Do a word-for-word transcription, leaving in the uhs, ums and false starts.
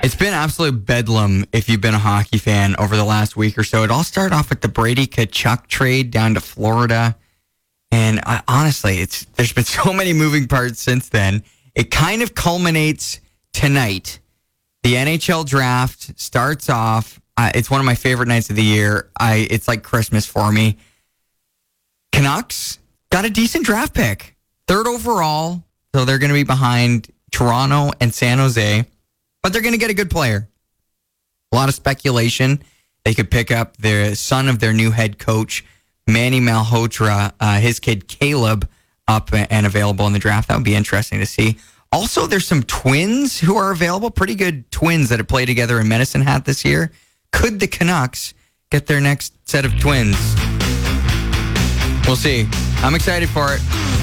It's been absolute bedlam if you've been a hockey fan over the last week or so. It all started off with the Brady Tkachuk trade down to Florida. And I, honestly, it's there's been so many moving parts since then. It kind of culminates tonight. The N H L draft starts off. Uh, it's one of my favorite nights of the year. I It's like Christmas for me. Canucks got a decent draft pick. Third overall. So they're going to be behind Toronto and San Jose. But they're going to get a good player. A lot of speculation. They could pick up the son of their new head coach, Manny Malhotra, uh, his kid Caleb, up and available in the draft. That would be interesting to see. Also, there's some twins who are available. Pretty good twins that have played together in Medicine Hat this year. Could the Canucks get their next set of twins? We'll see. I'm excited for it.